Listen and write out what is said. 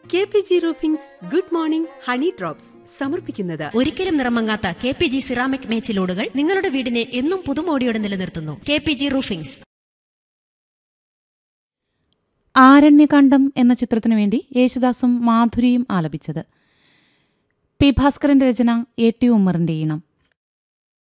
KPG roofings good morning honey drops സമർപ്പിക്കുന്നത് ഒരിക്കലും നിറമങ്ങാത്ത KPG ceramic മേച്ചിലോടുകൾ നിങ്ങളുടെ വീടിനെ എന്നും പുതുമോടിയോടെ നിലനിർത്തുന്നു. KPG roofings. ആരണ്യകാന്ഡം എന്ന ചിത്രത്തിനു വേണ്ടി യേശുദാസും മാധുരിയും ആലപിച്ചത്. പി ഭാസ്കരന്റെ രചന, AT ഉമ്മറിന്റെ ഈണം.